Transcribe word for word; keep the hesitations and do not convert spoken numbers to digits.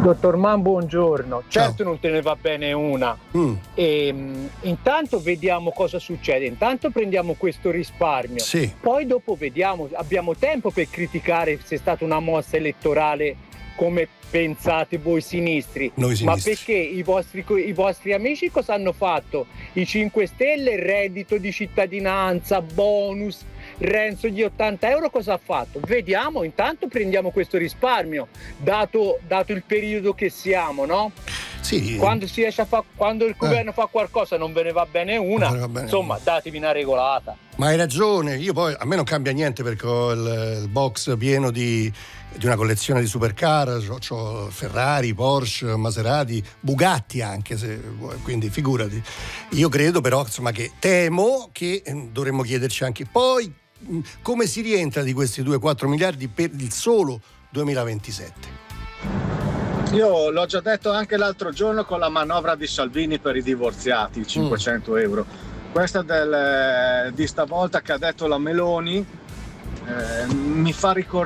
Dottor Man, buongiorno. Certo non te ne va bene una. Mm. E, mh, intanto vediamo cosa succede. Intanto prendiamo questo risparmio. Sì. Poi dopo vediamo, abbiamo tempo per criticare se è stata una mossa elettorale come pensate voi sinistri. Noi sinistri. Ma perché i vostri, i vostri amici cosa hanno fatto? I cinque Stelle, reddito di cittadinanza, bonus, Renzo di ottanta euro cosa ha fatto? Vediamo, intanto prendiamo questo risparmio, dato, dato il periodo che siamo, no? Sì. Quando si riesce a fa, quando il governo eh. fa qualcosa non ve ne va bene una, va bene insomma una. Datevi una regolata. Ma hai ragione, io poi a me non cambia niente perché ho il, il box pieno di, di una collezione di supercar, ho, ho Ferrari, Porsche, Maserati, Bugatti anche, se vuoi, quindi figurati. Io credo però insomma che temo che dovremmo chiederci anche poi come si rientra di questi due quattro miliardi per il solo duemilaventisette. Io l'ho già detto anche l'altro giorno con la manovra di Salvini per i divorziati, cinquecento mm. euro. Questa del, di stavolta che ha detto la Meloni eh, mi fa ricordare